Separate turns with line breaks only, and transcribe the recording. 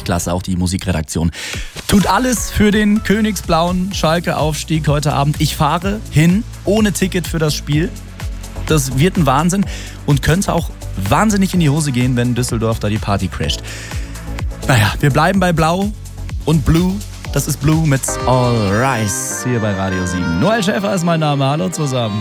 richtig klasse, auch die Musikredaktion. Tut alles für den königsblauen Schalke-Aufstieg heute Abend. Ich fahre hin, ohne Ticket für das Spiel. Das wird ein Wahnsinn und könnte auch wahnsinnig in die Hose gehen, wenn Düsseldorf da die Party crasht. Naja, wir bleiben bei Blau und Blue. Das ist Blue mit All Rise hier bei Radio 7. Noel Schäfer ist mein Name. Hallo zusammen.